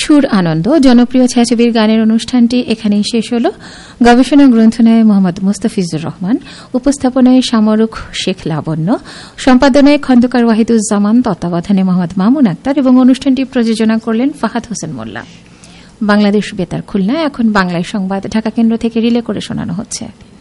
সুর আনন্দ জনপ্রিয় ছায়াছবির গানের অনুষ্ঠানটি এখানেই শেষ হল। গবেষণা গ্রন্থনায় মোহাম্মদ মুস্তাফিজুর রহমান, উপস্থাপনায় শামরুখ শেখ লাবণ্য, সম্পাদনায় খন্দকার ওয়াহিদুজ্জামান, তত্ত্বাবধানে মোহাম্মদ মামুন আক্তার এবং অনুষ্ঠানটি প্রযোজনা করলেন ফাহাদ হোসেন মোল্লা। বাংলাদেশ বেতার খুলনা। এখন বাংলায় সংবাদ ঢাকা কেন্দ্র থেকে রিলে করে শোনানো হচ্ছে।